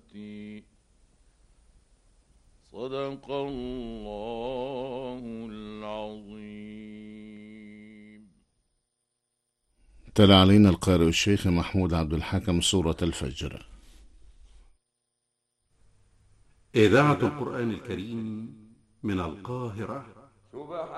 صدق الله العظيم. تلا علينا القارئ الشيخ محمود عبد الحكم سورة الفجر. إذاعة القرآن الكريم من القاهرة.